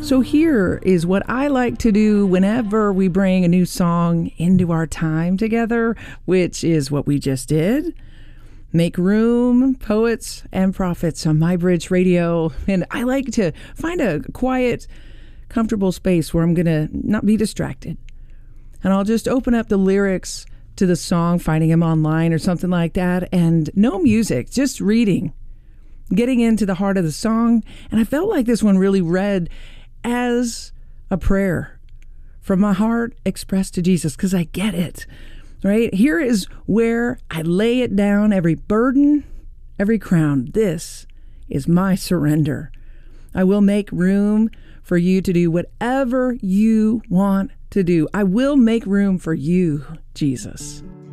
So here is what I like to do whenever we bring a new song into our time together, which is what we just did. Make room, poets and prophets on My Bridge Radio. And I like to find a quiet, comfortable space where I'm going to not be distracted. And I'll just open up the lyrics to the song, finding them online or something like that. And no music, just reading, getting into the heart of the song. And I felt like this one really read as a prayer from my heart expressed to Jesus, because I get it, right? Here is where I lay it down, every burden, every crown. This is my surrender. I will make room for you to do whatever you want to do. I will make room for you, Jesus.